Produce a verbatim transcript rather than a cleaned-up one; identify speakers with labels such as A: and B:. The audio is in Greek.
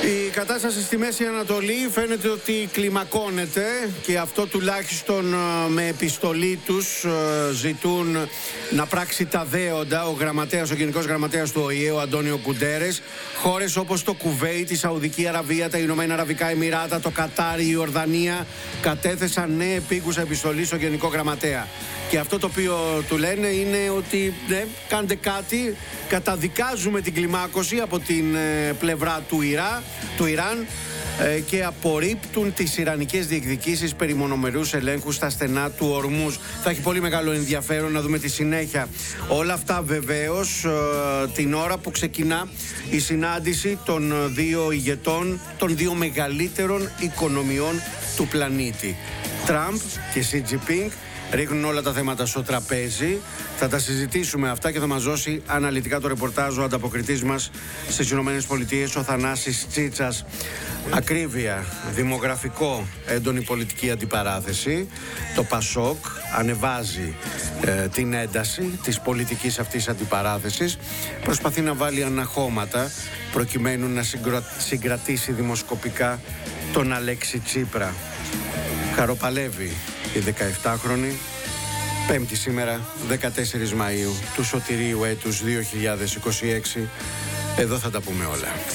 A: Η κατάσταση στη Μέση Ανατολή φαίνεται ότι κλιμακώνεται και αυτό τουλάχιστον με επιστολή τους ζητούν να πράξει τα δέοντα ο γραμματέας, ο Γενικός Γραμματέας του Ο Η Ε, ο Αντώνιο Γκουντέρες. Χώρες όπως το Κουβέιτ, η Σαουδική Αραβία, τα Ηνωμένα Αραβικά Εμιράτα, το Κατάρ, η Ιορδανία κατέθεσαν νέα επίκουσα επιστολή στο Γενικό Γραμματέα. Και αυτό το οποίο του λένε είναι ότι ναι, κάντε κάτι, καταδικάζουμε την κλιμάκωση από την ε, πλευρά του, Ιρά, του Ιράν ε, και απορρίπτουν τις ιρανικές διεκδικήσεις περί μονομερούς ελέγχου στα στενά του Ορμούζ. Θα έχει πολύ μεγάλο ενδιαφέρον να δούμε τη συνέχεια. Όλα αυτά βεβαίως ε, την ώρα που ξεκινά η συνάντηση των δύο ηγετών, των δύο μεγαλύτερων οικονομιών του πλανήτη. Τραμπ και Σι Τζινπίνγκ ρίχνουν όλα τα θέματα στο τραπέζι. Θα τα συζητήσουμε αυτά και θα μας δώσει αναλυτικά το ρεπορτάζ ο ανταποκριτής μας στις ΗΠΑ, ο Θανάσης Τσίτσας. Ακρίβεια, δημογραφικό, έντονη πολιτική αντιπαράθεση. Το Πασόκ ανεβάζει ε, την ένταση της πολιτικής αυτής αντιπαράθεσης. Προσπαθεί να βάλει αναχώματα προκειμένου να συγκρο... συγκρατήσει δημοσκοπικά τον Αλέξη Τσίπρα. Χαροπαλεύει η δεκαεπτάχρονη, πέμπτη σήμερα, δεκατέσσερις Μαΐου του σωτηρίου έτους δύο χιλιάδες είκοσι έξι. Εδώ θα τα πούμε όλα.